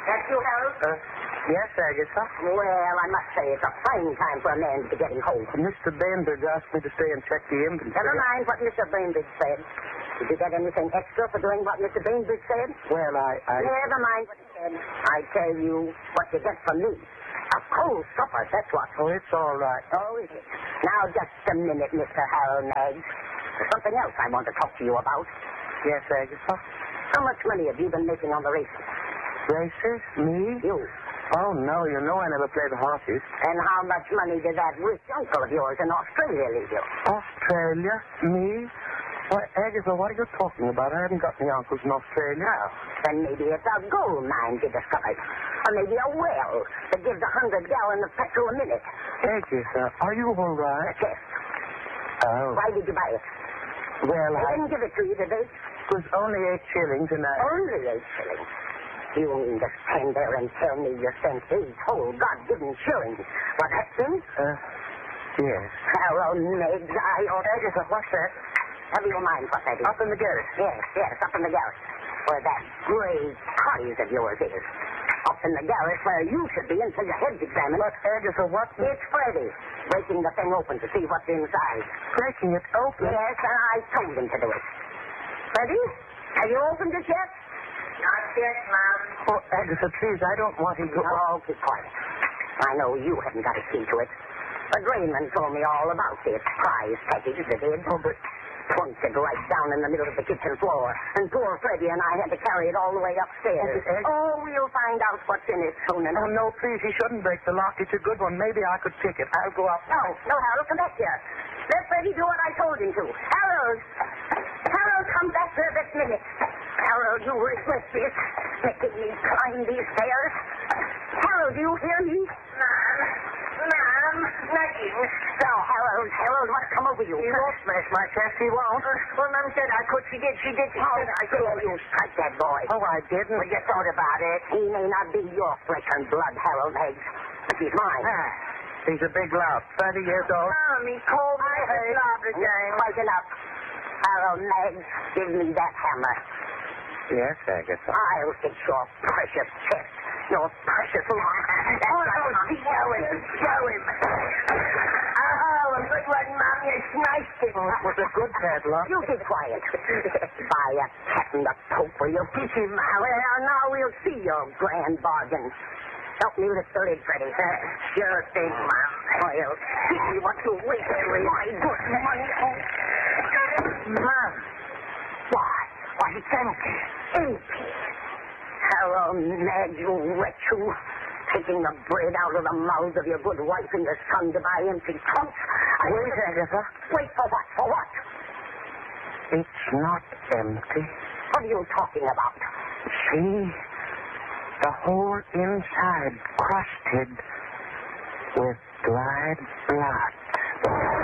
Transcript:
That's you, Harold? Yes, Agatha. Well, I must say it's a fine time for a man to be getting home. Mr. Bainbridge asked me to stay and check the inventory. Never mind what Mr. Bainbridge said. Did you get anything extra for doing what Mr. Bainbridge said? Well, I... Never mind what he said. I tell you what you get from me. A cold supper, that's what. Oh, it's all right. Oh, is it? Now, just a minute, Mr. Harold Meggs. There's something else I want to talk to you about. Yes, Agatha. How much money have you been making on the races? Races? Me? You. Oh, no, you know I never play the horses. And how much money did that rich uncle of yours in Australia leave you? Australia? Me? Why, Agatha, what are you talking about? I haven't got any uncles in Australia. Oh, then maybe it's a gold mine you discovered. Or maybe a well that gives 100 gallons of petrol a minute. Agatha, are you all right? Yes. Oh. Why did you buy it? Well, They I... didn't give it to you, did they? It was only 8 shillings and I... Only 8 shillings. You mean to stand there and tell me you spent 8 whole God-given shillings for that thing? Yes. Harold Meggs, I ought... Agatha, what's that? Have you mind what that is? Up in the garret. Yes, up in the garret. Where that gray prize of yours is. Up in the garret where you should be until your head's examined. But, Agatha, what... It's Freddy, breaking the thing open to see what's inside. Breaking it open? Yes, and I told him to do it. Freddy, have you opened it yet? Not yet, Mom. Oh, Agatha, please, I don't want him to... Oh, keep quiet. I know you haven't got a key to it. But Raymond told me all about this prize package that did. Oh, but... Pointed right down in the middle of the kitchen floor. And poor Freddie and I had to carry it all the way upstairs. Oh, we'll find out what's in it soon enough. Oh, no, please, he shouldn't break the lock. It's a good one. Maybe I could pick it. I'll go up. No, Harold, come back here. Let Freddie do what I told him to. Harold, come back here this minute. Harold, you regret this, making me climb these stairs. Harold, do you hear me? Mom, nothing. Now, Harold, what's come over you? He won't smash my chest. He won't. Well, Mom said I could. She did. I told you strike that boy. Oh, I didn't. Well, you thought about it. He may not be your flesh and blood, Harold Meggs, but he's mine. He's a big lout. 30 years old. Mom, he called me a lout again. Quite enough. Harold Meggs, give me that hammer. Yes, Agatha. I'll fix your precious chest. Your precious long hand. Show him. Oh, a good one, Mom. You sniced him. Oh, it was a good padlock. You keep quiet. By a cat in the coat for you. Teach him. Well, now we'll see your grand bargain. Help me with the lid, Freddie. Sure thing, Mom. Well, see what you wish to is my good money. Mom. Why, it's empty. Empty. Harold Meggs, you wretch, you. Taking the bread out of the mouths of your good wife and your son to buy empty trunks. Wait, Agatha. Wait for what? For what? It's not empty. What are you talking about? See? The whole inside crusted with dried blood.